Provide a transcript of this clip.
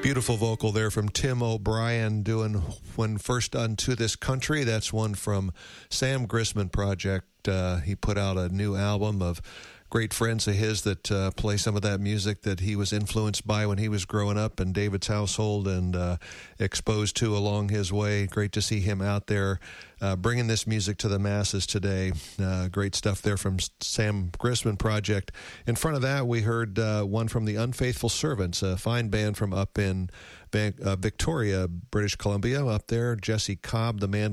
Beautiful vocal there from Tim O'Brien doing When First Unto This Country. That's one from Sam Grisman Project. He put out a new album of great friends of his that play some of that music that he was influenced by when he was growing up in David's household and exposed to along his way. Great to see him out there bringing this music to the masses today. Great stuff there from Sam Grisman Project. In front of that, we heard one from the Unfaithful Servants, a fine band from up in Victoria, British Columbia. Up there, Jesse Cobb, the man